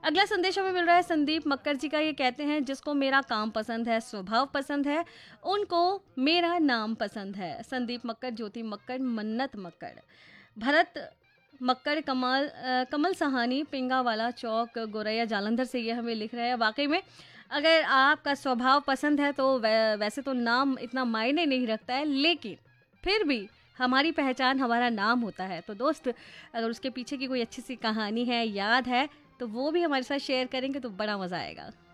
अगला संदेश हमें मिल रहा है संदीप मक्कर जी का। ये कहते हैं जिसको मेरा काम पसंद है, स्वभाव पसंद है, उनको मेरा नाम पसंद है। संदीप मक्कर, ज्योति मक्कर, मन्नत मक्कर, भरत मक्कर, कमल सहानी, पिंगावाला चौक, गोरैया जालंधर से ये हमें लिख रहे हैं। वाकई में अगर आपका स्वभाव पसंद है तो वैसे तो नाम इतना मायने नहीं रखता है, लेकिन फिर भी हमारी पहचान हमारा नाम होता है। तो दोस्त, अगर उसके पीछे की कोई अच्छी सी कहानी है, याद है, तो वो भी हमारे साथ शेयर करेंगे तो बड़ा मज़ा आएगा।